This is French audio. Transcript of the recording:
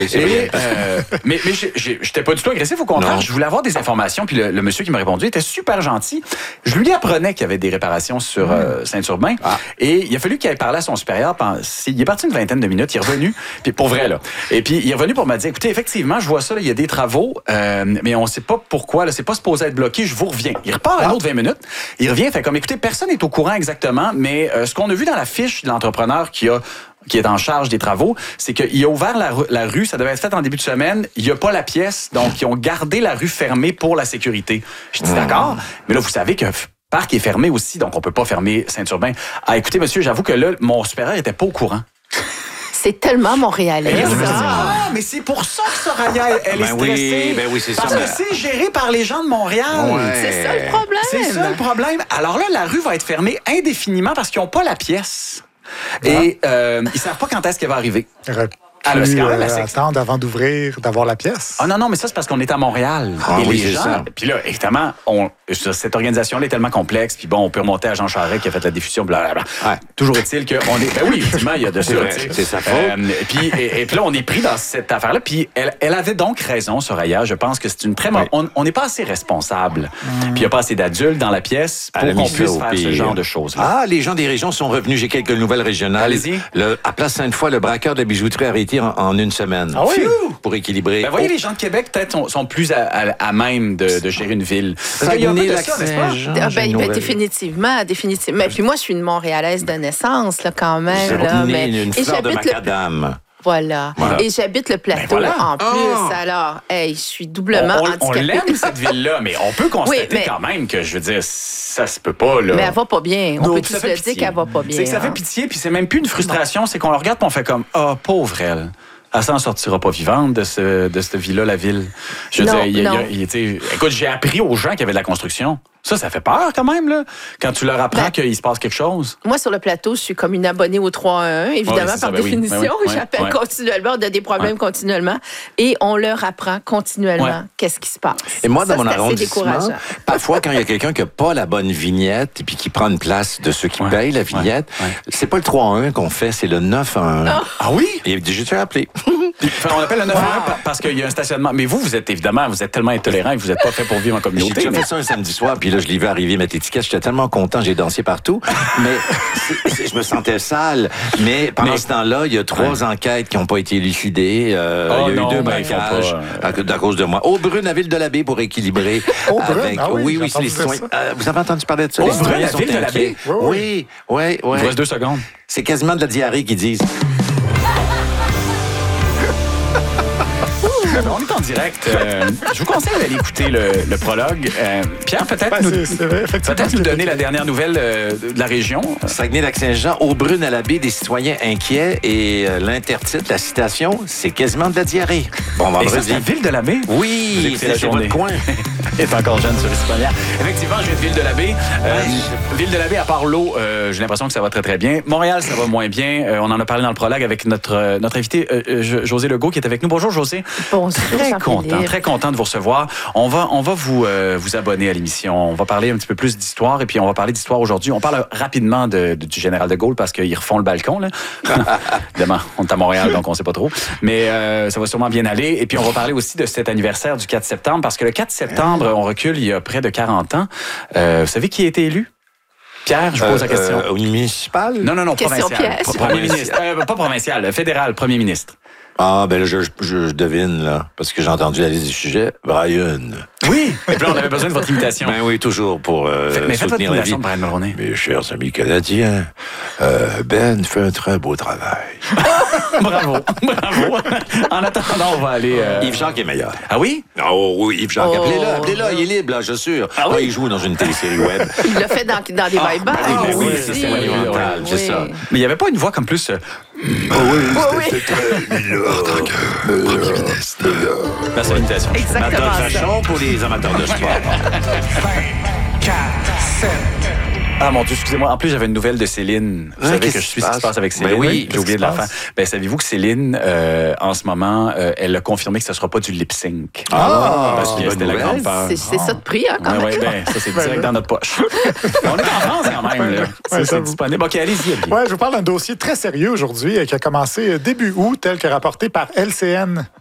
Mais j'étais pas du tout agressif, au contraire. Non. Je voulais avoir des informations, puis le monsieur qui m'a répondu était super gentil. Je lui apprenais qu'il y avait des réparations sur Saint-Urbain, et il a fallu qu'il aille parler à son supérieur. Il est parti une vingtaine de minutes, il est revenu, puis pour vrai, là. Et puis, il est revenu pour me dire, écoutez, effectivement, je vois ça, là, il y a des travaux, mais on sait pas pourquoi, là, c'est pas supposé être bloqué, je vous reviens. Il repart un autre 20 minutes, il revient, fait comme, écoutez, personne n'est au courant exactement, mais ce qu'on a vu dans la fiche de l'entrepreneur qui est en charge des travaux, c'est qu'il a ouvert la rue, ça devait être fait en début de semaine, il n'y a pas la pièce, donc ils ont gardé la rue fermée pour la sécurité. Je dis d'accord, mais là, vous savez que le parc est fermé aussi, donc on peut pas fermer Saint-Urbain. Ah, écoutez, monsieur, j'avoue que là, mon supérieur était pas au courant. C'est tellement montréalais, mais c'est pour ça que Soraya, elle est stressée. Oui, c'est ça. Parce que c'est géré par les gens de Montréal. Ouais. C'est ça le problème. C'est ça le problème. Alors là, la rue va être fermée indéfiniment parce qu'ils n'ont pas la pièce. Et ils ne savent pas quand est-ce qu'elle va arriver. Attendre avant d'ouvrir, d'avoir la pièce. Ah non, mais ça, c'est parce qu'on est à Montréal. Et les gens... Puis là, évidemment, cette organisation-là est tellement complexe. Puis bon, on peut remonter à Jean Charest qui a fait la diffusion, blablabla. Ouais. Toujours est-il qu'on est... Ben oui, effectivement, il y a de ça. C'est sa faute. Et puis là, on est pris dans cette affaire-là. Puis elle avait donc raison, Soraya. Je pense que c'est une très... On n'est pas assez responsable. Puis il n'y a pas assez d'adultes dans la pièce pour qu'on puisse faire ce genre de choses-là. Ah, les gens des régions sont revenus. J'ai quelques nouvelles régionales. Allez-y. À Place Sainte-Foy, le braqueur de bijouterie a arrêté en une semaine. Ah oui? Pour équilibrer. Ben voyez, les gens de Québec, peut-être, sont plus à même de gérer une ville. Parce qu'il y a un peu de ça, n'est-ce pas? Définitivement. Mais puis moi, je suis une Montréalaise de naissance, là, quand même. Une fleur de macadam. Voilà. Et j'habite le plateau en plus. Alors, je suis doublement handicapée. On l'aime, cette ville-là, mais on peut constater quand même que, je veux dire, ça se peut pas, là. Mais elle va pas bien. On peut tous le dire qu'elle va pas bien. C'est que ça fait pitié, puis c'est même plus une frustration, c'est qu'on la regarde et on fait comme, pauvre elle. Elle s'en sortira pas vivante de cette vie-là, la ville. Je veux dire, écoute, j'ai appris aux gens qu'il y avait de la construction. Ça fait peur quand même, là, quand tu leur apprends qu'il se passe quelque chose. Moi, sur le plateau, je suis comme une abonnée au 311, évidemment, par définition. J'appelle continuellement, on a des problèmes continuellement. Et on leur apprend continuellement qu'est-ce qui se passe. Et moi, dans mon arrondissement, parfois, quand il y a quelqu'un qui n'a pas la bonne vignette et puis qui prend une place de ceux qui payent la vignette, c'est pas le 311 qu'on fait, c'est le 911. Ah oui? Et j'ai déjà appelé. On appelle le 911 parce qu'il y a un stationnement. Mais vous êtes évidemment, vous êtes tellement intolérant et vous n'êtes pas fait pour vivre en communauté. J'ai déjà fait ça un samedi soir, puis là, je l'ai vu arriver mettre l'étiquette. J'étais tellement content, j'ai dansé partout. Mais je me sentais sale. Mais pendant ce temps-là, il y a 3 enquêtes qui n'ont pas été élucidées. Il y a eu 2 braquages à cause de moi. Aubrune à Ville-de-la-Baie pour équilibrer. Oui, c'est les citoyens. Vous avez entendu parler de ça? Les citoyens sont inquiets. Oui. Il vous reste 2 secondes. C'est quasiment de la diarrhée qu'ils disent. On est en direct. Je vous conseille d'aller écouter le prologue. Pierre, peut-être nous donner la dernière nouvelle de la région. Saguenay-Lac-Saint-Jean, Aubrune à la baie, des citoyens inquiets. Et l'intertitre, la citation, c'est quasiment de la diarrhée. Bon vendredi. Et ça, c'est la Ville-de-la-Baie? Oui, c'est votre coin. Il est encore jeune sur les Effectivement, je viens de Ville-de-la-Baie. Ville-de-la-Baie, à part l'eau, j'ai l'impression que ça va très, très bien. Montréal, ça va moins bien. On en a parlé dans le prologue avec notre invité, José Legault, qui est avec nous. Bonjour, José. Bonjour. Très content de vous recevoir. On va vous abonner à l'émission. On va parler un petit peu plus d'histoire et puis on va parler d'histoire aujourd'hui. On parle rapidement du général de Gaulle parce qu'ils refont le balcon, là. Évidemment, on est à Montréal, donc on sait pas trop. Mais ça va sûrement bien aller. Et puis on va parler aussi de cet anniversaire du 4 septembre parce que le 4 septembre, on recule il y a près de 40 ans. Vous savez qui a été élu? Pierre, je pose la question. Au municipal? Non, provincial. Premier ministre. Pas provincial, fédéral, premier ministre. Ah, ben là, je devine, là, parce que j'ai entendu la liste du sujet. Brian. Oui! Et puis là, on avait besoin de votre imitation. Ben oui, toujours pour soutenir la vie. Brian Mulroney. Mes chers amis canadiens, Ben fait un très beau travail. Bravo. En attendant, on va aller... Yves-Jacques est meilleur. Ah oui? Oh oui, Yves-Jacques, appelez-le, il est libre, là, je suis sûr. Il joue dans une télésérie web. Il l'a fait dans des bye-bye. Oui, c'est monumental, c'est ça. Mais il n'y avait pas une voix comme plus... Premier ministre. La salutation. Exactement Vachon pour les amateurs de sport. 5, 4, 7, Ah mon Dieu, excusez-moi. En plus, j'avais une nouvelle de Céline. Vous savez que je suis ce qui se passe avec Céline. Ben oui, j'ai oublié de la faire. Ben, savez-vous que Céline, en ce moment, elle a confirmé que ce ne sera pas du lip-sync. Parce que c'était la grande peur. C'est ça de prix, hein, quand même. Oui, ça, c'est direct dans notre poche. On est en France quand même, là. C'est disponible. OK, allez-y. Oui, je vous parle d'un dossier très sérieux aujourd'hui qui a commencé début août, tel que rapporté par LCN.